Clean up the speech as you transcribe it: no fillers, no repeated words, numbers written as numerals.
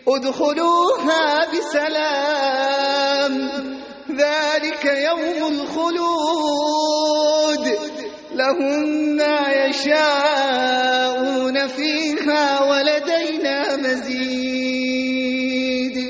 ادخلوها بسلام ذلك يوم الخلود لهم ما يشاءون فيها ولدينا مزيد